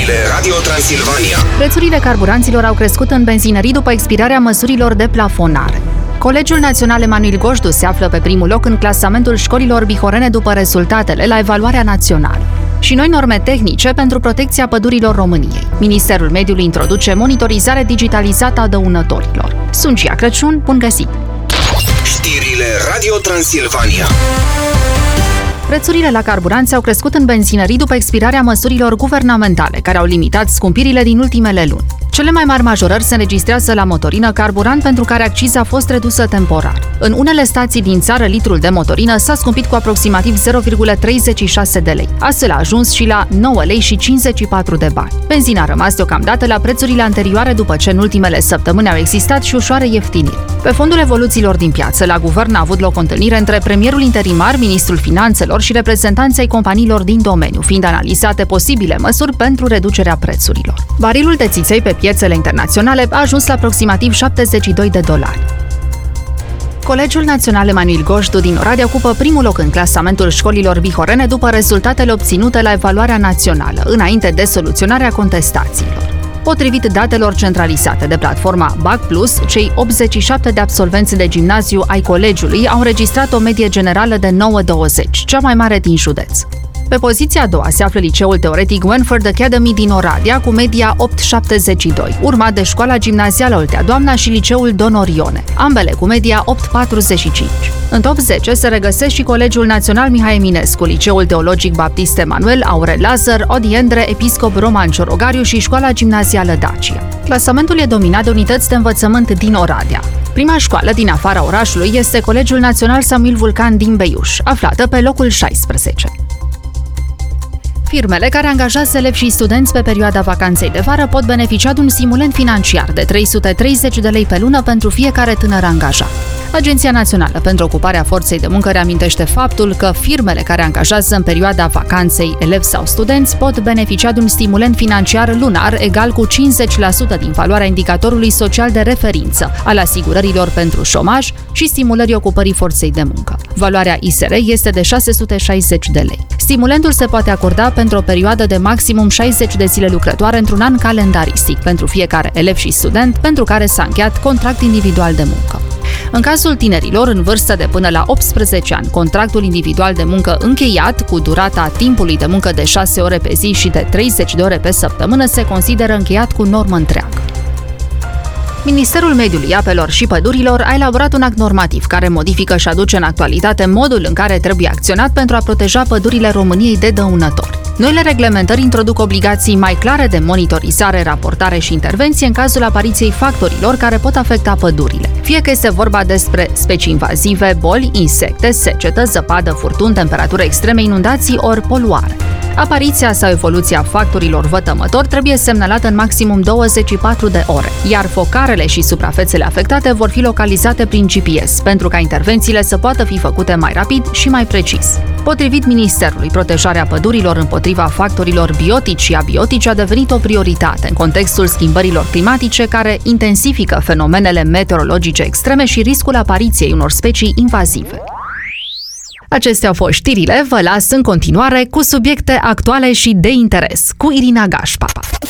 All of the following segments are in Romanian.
Știrile Radio Transilvania. Prețurile carburanților au crescut în benzinării după expirarea măsurilor de plafonare. Colegiul Național Emanuel Gojdu se află pe primul loc în clasamentul școlilor bihorene după rezultatele la evaluarea națională. Și noi norme tehnice pentru protecția pădurilor României. Ministerul Mediului introduce monitorizare digitalizată a dăunătorilor. Sunt Gia Crăciun, bun găsit! Știrile Radio Transilvania. Prețurile la carburanți au crescut în benzinării după expirarea măsurilor guvernamentale, care au limitat scumpirile din ultimele luni. Cele mai mari majorări se înregistrează la motorină, carburant pentru care acciza a fost redusă temporar. În unele stații din țară, litrul de motorină s-a scumpit cu aproximativ 0,36 de lei. Astfel a ajuns și la 9 lei și 54 de bani. Benzina a rămas deocamdată la prețurile anterioare după ce în ultimele săptămâni au existat și ușoare ieftiniri. Pe fondul evoluțiilor din piață, la guvern a avut loc o întâlnire între premierul interimar, ministrul finanțelor și reprezentanții companiilor din domeniu, fiind analizate posibile măsuri pentru reducerea prețurilor. Barilul de țiței pe piețele internaționale a ajuns la aproximativ $72. Colegiul Național Emanuel Gojdu din Oradea ocupă primul loc în clasamentul școlilor bihorene după rezultatele obținute la evaluarea națională, înainte de soluționarea contestațiilor. Potrivit datelor centralizate de platforma BAC+, cei 87 de absolvenți de gimnaziu ai colegiului au înregistrat o medie generală de 9,20, cea mai mare din județ. Pe poziția a doua se află liceul teoretic Wenford Academy din Oradea cu media 8,72, urmat de școala gimnazială Oltea Doamna și liceul Don Orione, ambele cu media 8,45. În top 10 se regăsesc și Colegiul Național Mihai Eminescu, liceul teologic Baptist Emanuel, Aurel Lazar, Odiendre, Episcop Roman Ciorogariu și școala gimnazială Dacia. Clasamentul e dominat de unități de învățământ din Oradea. Prima școală din afara orașului este Colegiul Național Samuel Vulcan din Beiuș, aflată pe locul 16. Firmele care angajează elevi și studenți pe perioada vacanței de vară pot beneficia de un stimulent financiar de 330 de lei pe lună pentru fiecare tânăr angajat. Agenția Națională pentru Ocuparea Forței de Muncă reamintește faptul că firmele care angajează în perioada vacanței elevi sau studenți pot beneficia de un stimulent financiar lunar egal cu 50% din valoarea indicatorului social de referință al asigurărilor pentru șomaj și stimulării ocupării forței de muncă. Valoarea ISR este de 660 de lei. Stimulentul se poate acorda pentru o perioadă de maximum 60 de zile lucrătoare într-un an calendaristic pentru fiecare elev și student pentru care s-a încheiat contract individual de muncă. În cazul tinerilor în vârstă de până la 18 ani, contractul individual de muncă încheiat cu durata timpului de muncă de 6 ore pe zi și de 30 de ore pe săptămână se consideră încheiat cu normă întreagă. Ministerul Mediului, Apelor și Pădurilor a elaborat un act normativ care modifică și aduce în actualitate modul în care trebuie acționat pentru a proteja pădurile României de dăunători. Noile reglementări introduc obligații mai clare de monitorizare, raportare și intervenție în cazul apariției factorilor care pot afecta pădurile. Fie că este vorba despre specii invazive, boli, insecte, secetă, zăpadă, furtuni, temperatură extreme, inundații ori poluare. Apariția sau evoluția factorilor vătămători trebuie semnalată în maximum 24 de ore, iar focarele și suprafețele afectate vor fi localizate prin GPS, pentru ca intervențiile să poată fi făcute mai rapid și mai precis. Potrivit Ministerului, protejarea pădurilor împotriva factorilor biotici și abiotici a devenit o prioritate în contextul schimbărilor climatice care intensifică fenomenele meteorologice extreme și riscul apariției unor specii invazive. Acestea au fost știrile, vă las în continuare cu subiecte actuale și de interes, cu Irina Gașpa.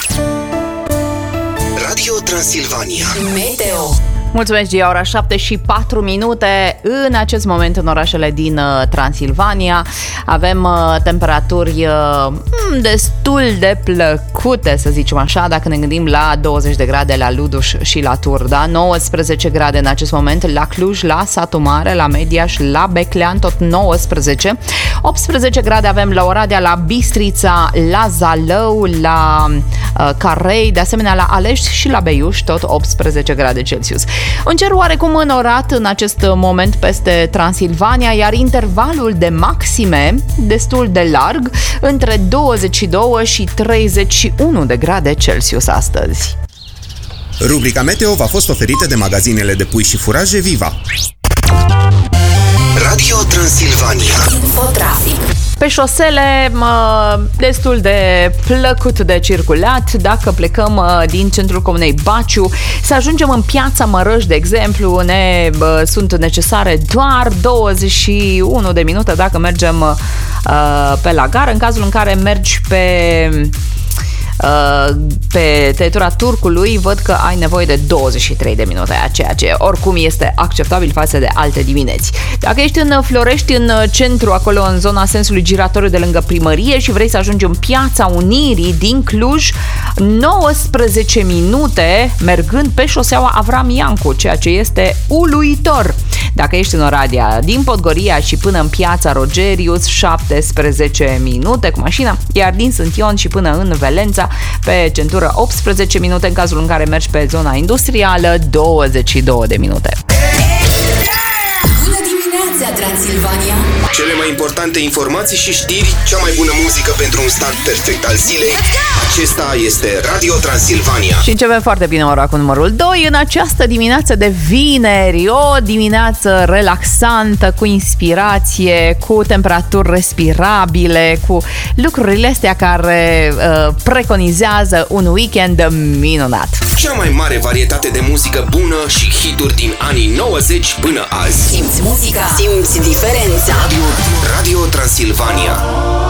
Radio Transilvania. Meteo. Mulțumesc, Gia, ora 7:04. În acest moment în orașele din Transilvania avem temperaturi destul de plăcute, să zicem așa, dacă ne gândim la 20 de grade la Luduș și la Turda, 19 grade în acest moment la Cluj, la Satu Mare, la Mediaș, la Beclean, tot 19, 18 grade avem la Oradea, la Bistrița, la Zalău, la Carei, de asemenea la Alești și la Beiuș, tot 18 grade Celsius. Un cer oarecum înorat în acest moment peste Transilvania, iar intervalul de maxime destul de larg, între 22 și 31 de grade Celsius astăzi. Rubrica Meteo v-a fost oferită de magazinele de pui și furaje Viva. Radio Transilvania. Infotrafic. Pe șosele destul de plăcut de circulat. Dacă plecăm din centrul comunei Baciu, să ajungem în Piața Mărăș, de exemplu, sunt necesare doar 21 de minute dacă mergem pe la gară. În cazul în care mergi pe Pe tăietura Turcului văd că ai nevoie de 23 de minute, ceea ce oricum este acceptabil față de alte dimineți. Dacă ești în Florești, în centru, acolo în zona sensului giratoriu de lângă primărie și vrei să ajungi în Piața Unirii din Cluj, 19 minute mergând pe șoseaua Avram Iancu, ceea ce este uluitor. Dacă ești în Oradea, din Podgoria și până în Piața Rogerius, 17 minute cu mașina, iar din Sânt Ion și până în Velența, pe centură 18 minute, în cazul în care mergi pe zona industrială, 22 de minute. Bună dimineața, Transilvania! Cele mai importante informații și știri, cea mai bună muzică pentru un start perfect al zilei. Acesta este Radio Transilvania. Și începem foarte bine ora cu numărul 2 în această dimineață de vineri, o dimineață relaxantă, cu inspirație, cu temperaturi respirabile, cu lucrurile astea care preconizează un weekend minunat. Cea mai mare varietate de muzică bună și hituri din anii 90 până azi. Simți muzica, simți diferența. Radio Transilvania.